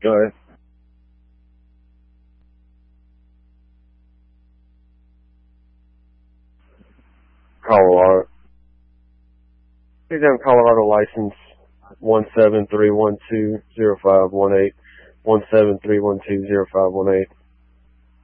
Go ahead. Colorado. State down Colorado license 173120518. 173120518.